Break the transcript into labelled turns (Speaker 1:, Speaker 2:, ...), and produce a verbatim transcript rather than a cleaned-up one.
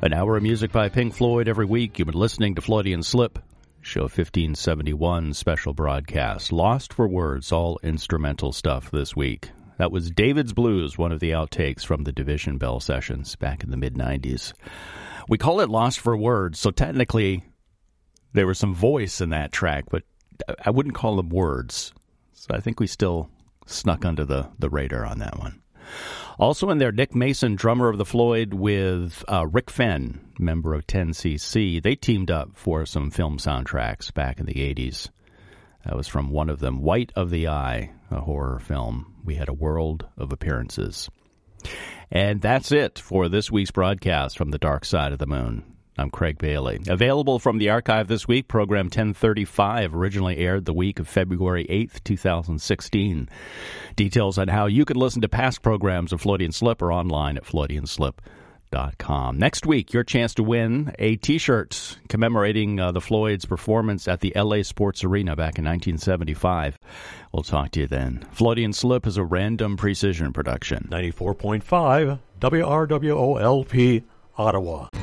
Speaker 1: An hour of music by Pink Floyd every week. You've been listening to Floydian Slip, show fifteen seventy-one, special broadcast. Lost for Words, all instrumental stuff this week. That was David's Blues, one of the outtakes from the Division Bell sessions back in the mid nineties. We call it Lost for Words, so technically there was some voice in that track, but I wouldn't call them words. So I think we still snuck under the, the radar on that one. Also in there, Nick Mason, drummer of the Floyd, with uh, Rick Fenn, member of ten C C. They teamed up for some film soundtracks back in the eighties. That was from one of them, White of the Eye, a horror film. We had a world of appearances. And that's it for this week's broadcast from the Dark Side of the Moon. I'm Craig Bailey. Available from the archive this week, program ten thirty-five, originally aired the week of February eighth, twenty sixteen. Details on how you can listen to past programs of Floydian Slip are online at floydian slip dot com. Next week, your chance to win a T-shirt commemorating uh, the Floyd's performance at the L A Sports Arena back in nineteen seventy-five. We'll talk to you then. Floydian Slip is a Random Precision production.
Speaker 2: ninety-four point five W R W O L P, Ottawa.